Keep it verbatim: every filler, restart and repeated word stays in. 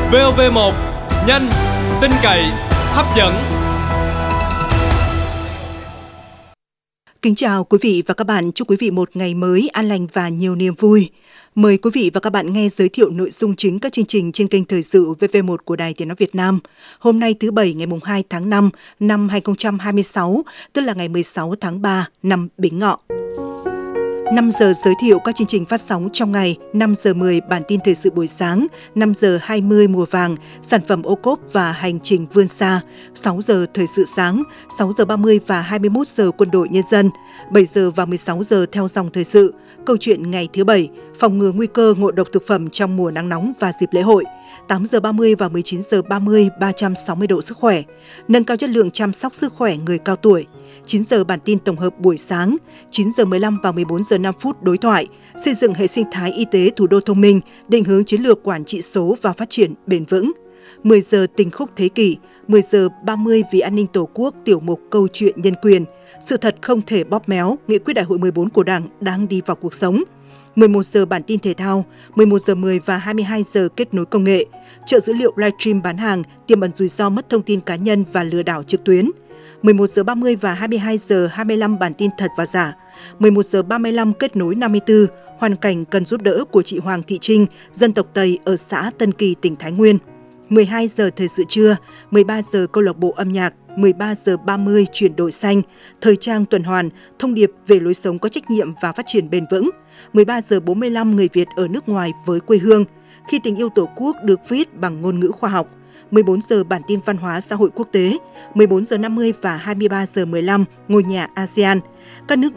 vê o vê một, nhanh, tin cậy, hấp dẫn. Kính chào quý vị và các bạn, chúc quý vị một ngày mới an lành và nhiều niềm vui. Mời quý vị và các bạn nghe giới thiệu nội dung chính các chương trình trên kênh Thời sự vê vê một của Đài Tiếng nói Việt Nam. Hôm nay thứ Bảy ngày hai tháng năm năm hai nghìn không trăm hai mươi sáu, tức là ngày mười sáu tháng ba năm Bính Ngọ. năm giờ giới thiệu các chương trình phát sóng trong ngày, năm giờ mười bản tin thời sự buổi sáng, năm giờ hai mươi mùa vàng, sản phẩm ô cốp và hành trình vươn xa, sáu giờ thời sự sáng, sáu giờ ba mươi và hai mươi mốt giờ quân đội nhân dân, bảy giờ và mười sáu giờ theo dòng thời sự, câu chuyện ngày thứ Bảy, phòng ngừa nguy cơ ngộ độc thực phẩm trong mùa nắng nóng và dịp lễ hội, tám giờ ba mươi và mười chín giờ ba mươi ba trăm sáu mươi độ sức khỏe, nâng cao chất lượng chăm sóc sức khỏe người cao tuổi, chín giờ bản tin tổng hợp buổi sáng, chín giờ mười lăm và mười bốn giờ năm phút đối thoại, xây dựng hệ sinh thái y tế thủ đô thông minh, định hướng chiến lược quản trị số và phát triển bền vững. mười giờ tình khúc thế kỷ, mười giờ ba mươi vì an ninh Tổ quốc tiểu mục câu chuyện nhân quyền, sự thật không thể bóp méo, nghị quyết đại hội mười bốn của Đảng đang đi vào cuộc sống. mười một giờ bản tin thể thao, mười một giờ mười và hai mươi hai giờ kết nối công nghệ, chợ dữ liệu livestream bán hàng, tiềm ẩn rủi ro mất thông tin cá nhân và lừa đảo trực tuyến. mười một giờ ba mươi và hai mươi hai giờ hai mươi lăm bản tin thật và giả. mười một giờ ba mươi lăm kết nối năm mươi tư, hoàn cảnh cần giúp đỡ của chị Hoàng Thị Trinh, dân tộc Tây ở xã Tân Kỳ, tỉnh Thái Nguyên. mười hai giờ thời sự trưa, mười ba giờ câu lạc bộ âm nhạc, mười ba giờ ba mươi chuyển đổi xanh, thời trang tuần hoàn, thông điệp về lối sống có trách nhiệm và phát triển bền vững. mười ba giờ bốn mươi lăm người Việt ở nước ngoài với quê hương, khi tình yêu Tổ quốc được viết bằng ngôn ngữ khoa học. mười bốn giờ bản tin văn hóa xã hội quốc tế, mười bốn giờ năm mươi và hai mươi ba giờ mười lăm ngôi nhà a sê an. Các nước